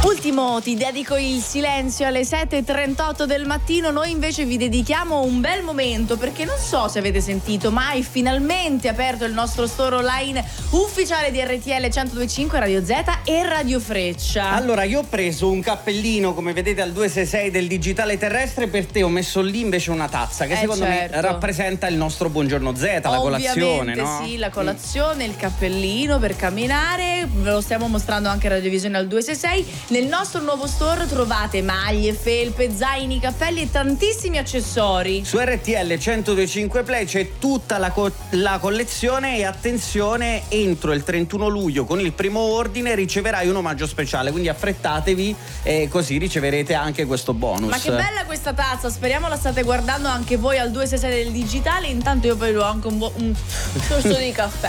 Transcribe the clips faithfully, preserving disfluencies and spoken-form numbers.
Ultimo, ti dedico il silenzio alle sette e trentotto del mattino. Noi invece vi dedichiamo un bel momento, perché non so se avete sentito, ma hai finalmente aperto il nostro store online ufficiale di R T L centodue e cinque, Radio Z e Radio Freccia. Allora, io ho preso un cappellino, come vedete, al duecentosessantasei del digitale terrestre. Per te ho messo lì invece una tazza che eh secondo certo. me rappresenta il nostro buongiorno Z, la colazione, no? Sì, la colazione, il cappellino per camminare. Ve lo stiamo mostrando anche a Radiovisione al duecentosessantasei. Nel nostro nuovo store trovate maglie, felpe, zaini, cappelli e tantissimi accessori. Su R T L centodue e cinque Play c'è tutta la, co- la collezione e attenzione, entro il trentuno luglio con il primo ordine riceverai un omaggio speciale, quindi affrettatevi e così riceverete anche questo bonus. Ma che bella questa tazza, speriamo la state guardando anche voi al duecentosessantasei del digitale. Intanto io poi do anche un, bo- un sorso di caffè.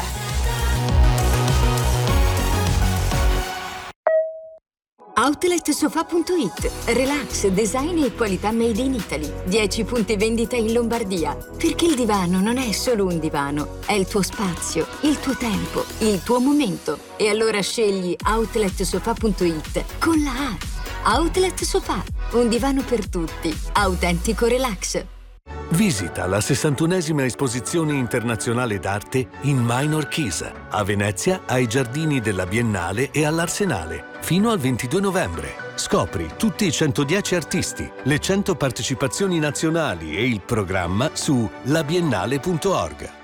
Outlet Sofa punto it. Relax, design e qualità made in Italy. dieci punti vendita in Lombardia. Perché il divano non è solo un divano, è il tuo spazio, il tuo tempo, il tuo momento. E allora scegli Outlet Sofa punto it con la A. Outlet Sofa, un divano per tutti. Autentico relax. Visita la sessantunesima esposizione internazionale d'arte in Minor Chisa, a Venezia, ai giardini della Biennale e all'Arsenale, fino al ventidue novembre. Scopri tutti i centodieci artisti, le cento partecipazioni nazionali e il programma su labiennale punto org.